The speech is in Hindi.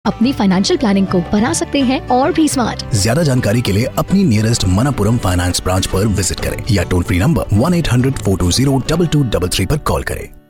अपनी फाइनेंशियल प्लानिंग को बना सकते हैं और भी स्मार्ट। ज्यादा जानकारी के लिए अपनी नियरेस्ट मनपुरम फाइनेंस ब्रांच पर विजिट करें या टोल फ्री नंबर 1-800-420-2233 पर कॉल करें।